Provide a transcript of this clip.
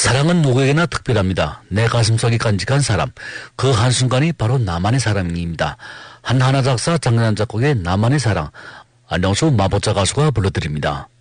사랑은 누구에게나 특별합니다. 내 가슴속에 간직한 사람, 그 한순간이 바로 나만의 사랑입니다. 한하나 작사, 장난 작곡의 나만의 사랑, 안녕수 마보자 가수가 불러드립니다.